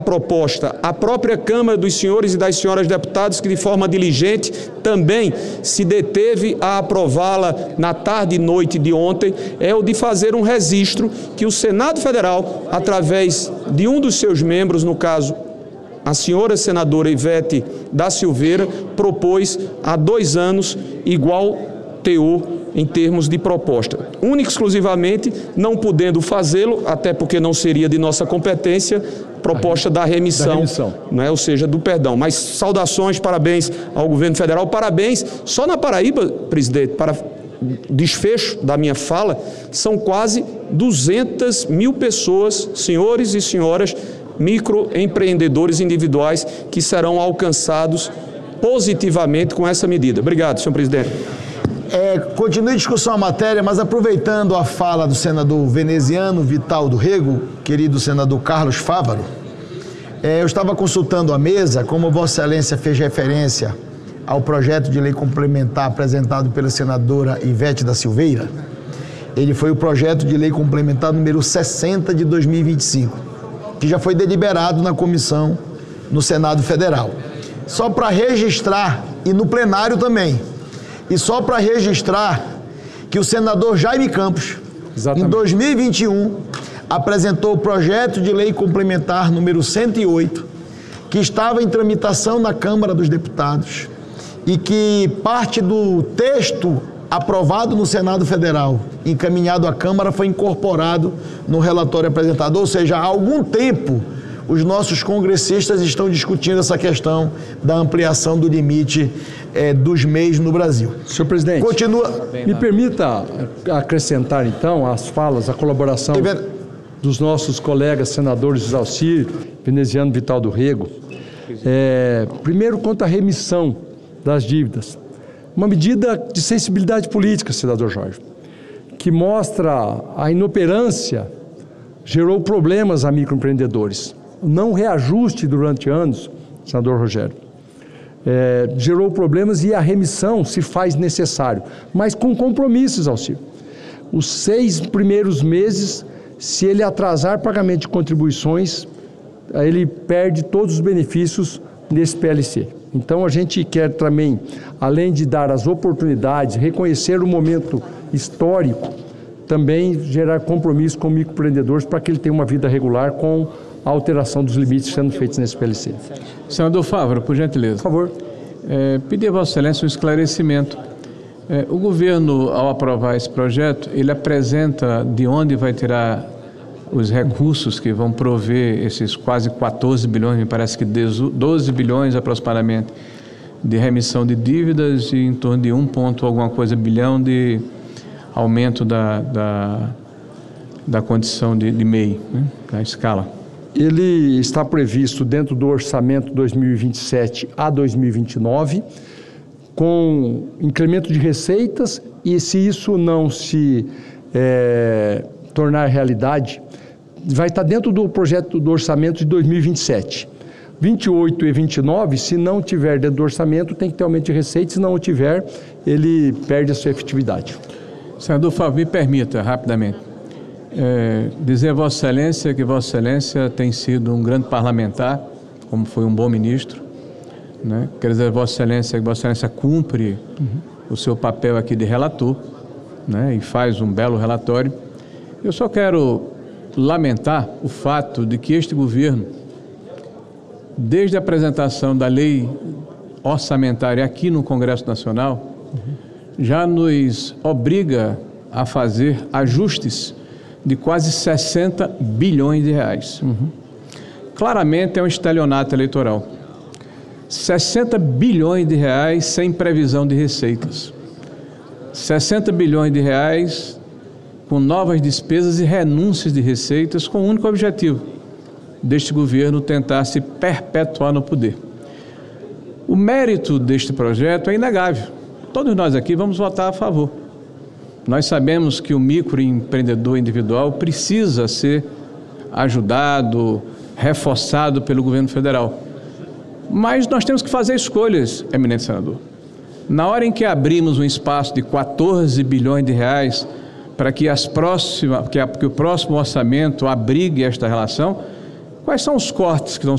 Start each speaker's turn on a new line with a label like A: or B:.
A: proposta a própria Câmara dos senhores e das senhoras deputados, que de forma diligente também se deteve a aprová-la na tarde e noite de ontem, é o de fazer um registro que o Senado Federal, através de um dos seus membros, no caso a senhora senadora Ivete da Silveira, propôs há 2 anos igual teor em termos de proposta. Única e exclusivamente, não podendo fazê-lo, até porque não seria de nossa competência, proposta da remissão, né? Ou seja, do perdão. Mas saudações, parabéns ao governo federal, parabéns. Só na Paraíba, presidente, para desfecho da minha fala, são quase 200 mil pessoas, senhores e senhoras, microempreendedores individuais, que serão alcançados positivamente com essa medida. Obrigado, senhor presidente.
B: Continue a discussão a matéria, mas aproveitando a fala do senador veneziano Vital do Rego, querido senador Carlos Fávaro, eu estava consultando a mesa, como Vossa Excelência fez referência ao projeto de lei complementar apresentado pela senadora Ivete da Silveira. Ele foi o projeto de lei complementar número 60 de 2025, que já foi deliberado na comissão no Senado Federal. Só para registrar, e no plenário também, e só para registrar que o senador Jaime Campos, em 2021, apresentou o projeto de lei complementar número 108, que estava em tramitação na Câmara dos Deputados e que parte do texto aprovado no Senado Federal, encaminhado à Câmara, foi incorporado no relatório apresentado. Ou seja, há algum tempo os nossos congressistas estão discutindo essa questão da ampliação do limite dos MEIs no Brasil.
C: Senhor presidente, me permita acrescentar então as falas, a colaboração dos nossos colegas senadores José Auxílio, veneziano Vital do Rego. Primeiro, quanto à remissão das dívidas. Uma medida de sensibilidade política, senador Jorge, que mostra a inoperância, gerou problemas a microempreendedores. Não reajuste durante anos, senador Rogério, gerou problemas e a remissão se faz necessário, mas com compromissos, Auxílio. Os 6 primeiros meses, se ele atrasar pagamento de contribuições, ele perde todos os benefícios nesse PLC. Então a gente quer também, além de dar as oportunidades, reconhecer o momento histórico, também gerar compromisso com microempreendedores para que ele tenha uma vida regular com a alteração dos limites sendo feitos nesse PLC.
D: Senador Fávaro, por gentileza.
C: Por favor.
D: Pedir a Vossa Excelência um esclarecimento. O governo, ao aprovar esse projeto, ele apresenta de onde vai tirar os recursos que vão prover esses quase 14 bilhões, me parece que 12 bilhões aproximadamente, de remissão de dívidas e em torno de 1 ponto alguma coisa bilhão de aumento da condição de MEI, né, da escala.
C: Ele está previsto dentro do orçamento 2027 a 2029, com incremento de receitas, e se isso não se tornar realidade, vai estar dentro do projeto do orçamento de 2027. 28 e 29, se não tiver dentro do orçamento, tem que ter aumento de receita, se não tiver, ele perde a sua efetividade.
D: Senador Fábio, me permita, rapidamente, dizer a Vossa Excelência que Vossa Excelência tem sido um grande parlamentar, como foi um bom ministro, né? Quero dizer a Vossa Excelência que Vossa Excelência cumpre o seu papel aqui de relator, né? E faz um belo relatório. Eu só quero lamentar o fato de que este governo, desde a apresentação da lei orçamentária aqui no Congresso Nacional, já nos obriga a fazer ajustes de quase 60 bilhões de reais. Claramente é um estelionato eleitoral. 60 bilhões de reais sem previsão de receitas. 60 bilhões de reais com novas despesas e renúncias de receitas, com o único objetivo deste governo tentar se perpetuar no poder. O mérito deste projeto é inegável. Todos nós aqui vamos votar a favor. Nós sabemos que o microempreendedor individual precisa ser ajudado, reforçado pelo governo federal. Mas nós temos que fazer escolhas, eminente senador. Na hora em que abrimos um espaço de 14 bilhões de reais para que o próximo orçamento abrigue esta relação, Quais são os cortes que estão